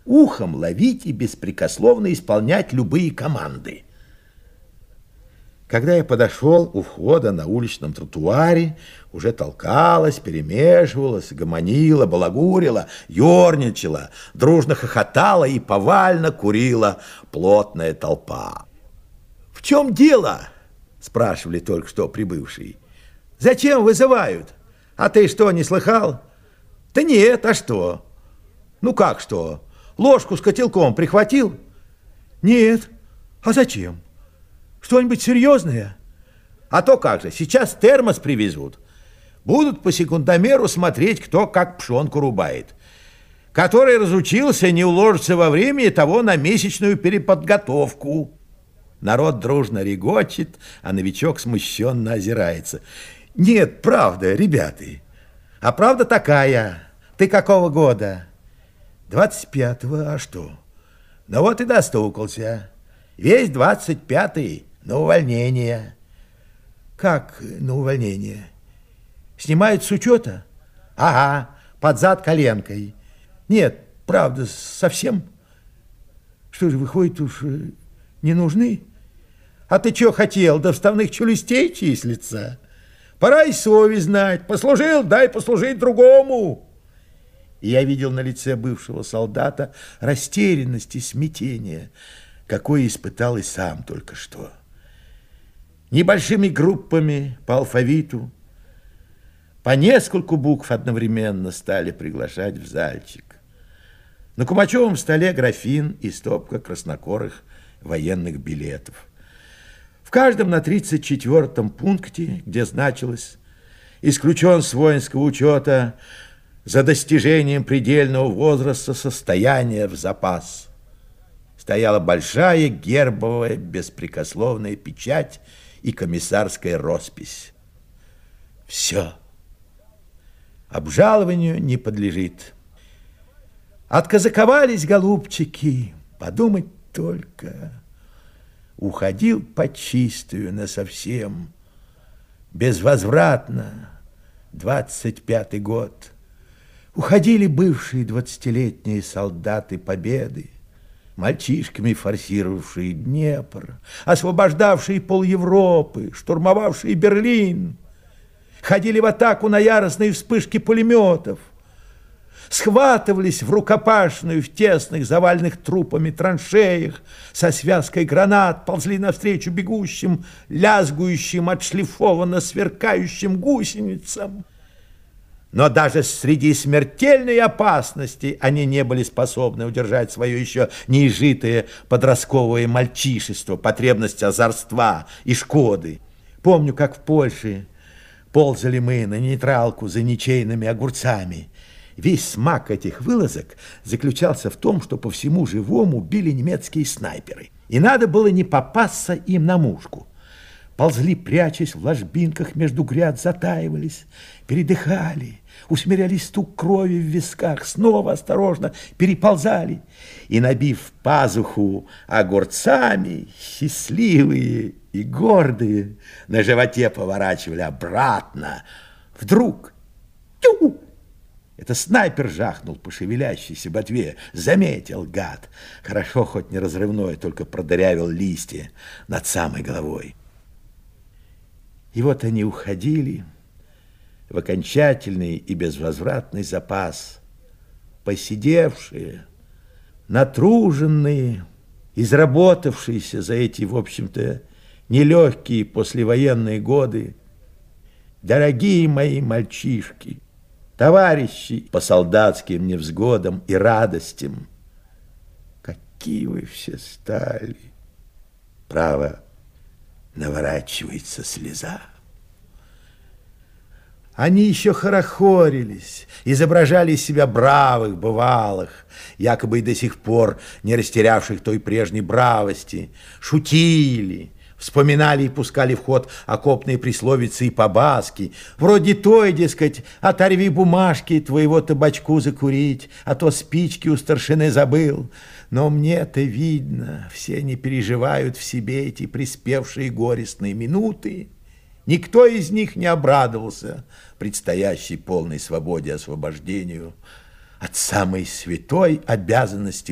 ухом ловить и беспрекословно исполнять любые команды. Когда я подошел, у входа на уличном тротуаре уже толкалась, перемешивалась, гомонила, балагурила, ерничала, дружно хохотала и повально курила плотная толпа. «В чем дело?» – спрашивали только что прибывшие. «Зачем вызывают? А ты что, не слыхал?» «Да нет, а что?» «Ну как что? Ложку с котелком прихватил?» «Нет. А зачем? Что-нибудь серьезное?» «А то как же, сейчас термос привезут. Будут по секундомеру смотреть, кто как пшенку рубает. Который разучился не уложиться во времени, того на месячную переподготовку». Народ дружно регочет, а новичок смущенно озирается. «Нет, правда, ребята. А правда такая. Ты какого года?» 25-го, а что? Ну вот и достукался. Весь 25-й на увольнение. Как на увольнение? Снимают с учета? Ага, под зад коленкой. Нет, правда, совсем. Что же, выходит, уж не нужны? А ты что хотел, до вставных челюстей числиться? Пора и совесть знать. Послужил, дай послужить другому. И я видел на лице бывшего солдата растерянность и смятение, какое испытал и сам только что. Небольшими группами по алфавиту, по нескольку букв одновременно стали приглашать в зальчик. На кумачевом столе графин и стопка краснокорых военных билетов. В каждом на 34-м пункте, где значилось «Исключен с воинского учета за достижением предельного возраста состояния в запас», стояла большая гербовая беспрекословная печать и комиссарская роспись. Все. Обжалованию не подлежит. Отказаковались голубчики, подумать только. Уходил по чистую насовсем, безвозвратно, 25-й год. Уходили бывшие 20-летние солдаты Победы, мальчишками форсировавшие Днепр, освобождавшие пол-Европы, штурмовавшие Берлин. Ходили в атаку на яростные вспышки пулеметов, схватывались в рукопашную в тесных, заваленных трупами траншеях, со связкой гранат ползли навстречу бегущим, лязгующим, отшлифованно сверкающим гусеницам. Но даже среди смертельной опасности они не были способны удержать свое еще неизжитое подростковое мальчишество, потребность озорства и шкоды. Помню, как в Польше ползали мы на нейтралку за ничейными огурцами. Весь смак этих вылазок заключался в том, что по всему живому били немецкие снайперы. И надо было не попасться им на мушку. Ползли, прячась в ложбинках между гряд, затаивались, передыхали, усмиряли стук крови в висках, снова осторожно переползали и, набив пазуху огурцами, счастливые и гордые, на животе поворачивали обратно. Вдруг тю! Это снайпер жахнул по шевелящейся ботве. Заметил, гад. Хорошо, хоть не разрывной, только продырявил листья над самой головой. И вот они уходили в окончательный и безвозвратный запас, посидевшие, натруженные, изработавшиеся за эти, в общем-то, нелегкие послевоенные годы. Дорогие мои мальчишки, товарищи по солдатским невзгодам и радостям, какие вы все стали! Право, наворачивается слеза. Они еще хорохорились, изображали из себя бравых, бывалых, якобы и до сих пор не растерявших той прежней бравости, шутили, вспоминали и пускали в ход окопные присловицы и побаски, вроде той, дескать, оторви бумажки, твоего табачку закурить, а то спички у старшины забыл. Но мне-то видно, все они переживают в себе эти приспевшие горестные минуты. Никто из них не обрадовался предстоящей полной свободе и освобождению от самой святой обязанности